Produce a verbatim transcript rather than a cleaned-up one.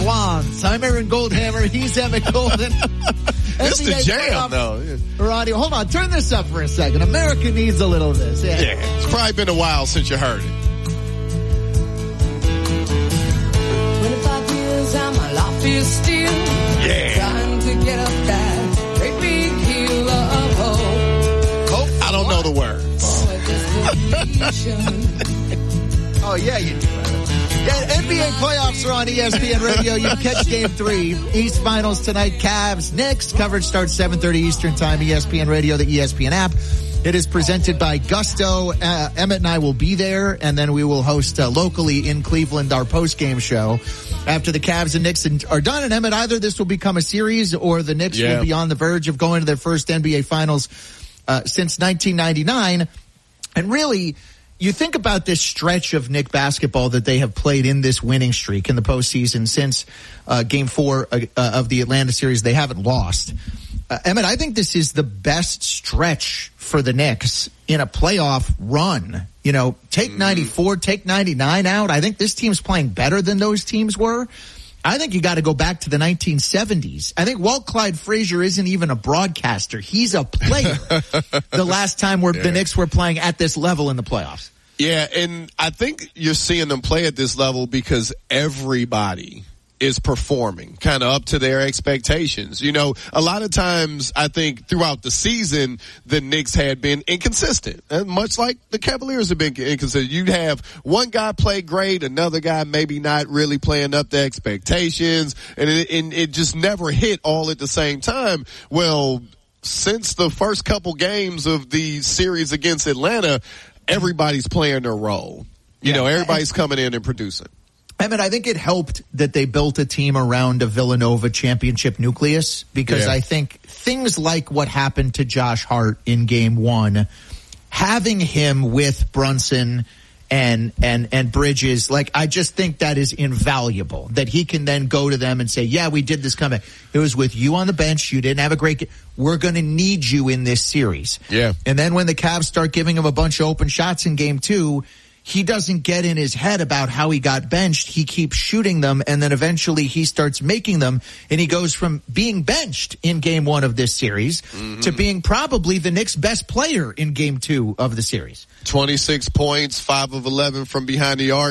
Swans. I'm Aaron Goldhammer. He's Emmett Golden. It's the jam, though. Radio. Hold on. Turn this up for a second. America needs a little of this. Yeah. yeah. It's probably been a while since you heard it. twenty-five years and my life is still yeah. trying to get up that great big hill of hope. Hope? I don't know the words. Oh, yeah, you do. Yeah, N B A playoffs are on E S P N Radio. You can catch Game three. East Finals tonight. Cavs, Knicks. Coverage starts seven thirty Eastern Time. E S P N Radio, the E S P N app. It is presented by Gusto. Uh, Emmett and I will be there, and then we will host uh, locally in Cleveland our post-game show after the Cavs and Knicks are done. And Emmett, either this will become a series or the Knicks yeah. will be on the verge of going to their first N B A Finals uh, since nineteen ninety-nine. And really, you think about this stretch of Knick basketball that they have played in this winning streak in the postseason since uh, Game Four uh, of the Atlanta series. They haven't lost. Uh, Emmett, I think this is the best stretch for the Knicks in a playoff run. You know, take ninety-four, take ninety-nine out. I think this team's playing better than those teams were. I think you got to go back to the nineteen seventies. I think Walt Clyde Frazier isn't even a broadcaster. He's a player. The last time where yeah. the Knicks were playing at this level in the playoffs. Yeah, and I think you're seeing them play at this level because everybody is performing kind of up to their expectations. You know, a lot of times I think throughout the season, the Knicks had been inconsistent, and much like the Cavaliers have been inconsistent. You'd have one guy play great, another guy maybe not really playing up to expectations, and it, and it just never hit all at the same time. Well, since the first couple games of the series against Atlanta, everybody's playing their role. You yeah. know, everybody's coming in and producing. I mean, I think it helped that they built a team around a Villanova championship nucleus because yeah. I think things like what happened to Josh Hart in game one, having him with Brunson and, and, and Bridges, like, I just think that is invaluable, that he can then go to them and say, yeah, we did this comeback. It was with you on the bench. You didn't have a great game. We're going to need you in this series. Yeah. And then when the Cavs start giving him a bunch of open shots in game two, he doesn't get in his head about how he got benched. He keeps shooting them, and then eventually he starts making them, and he goes from being benched in game one of this series mm-hmm. to being probably the Knicks' best player in game two of the series. twenty-six points, five of eleven from behind the arc.